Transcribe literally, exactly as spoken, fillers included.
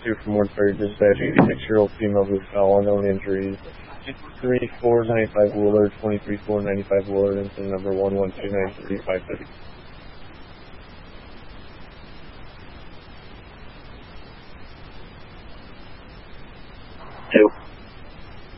two from Woodsbury Dispatch, eighty-six-year-old female who fell, unknown injuries. three four nine five Wooler, twenty-three four ninety-five Wooler, incident number one one two nine three five thirty. Two.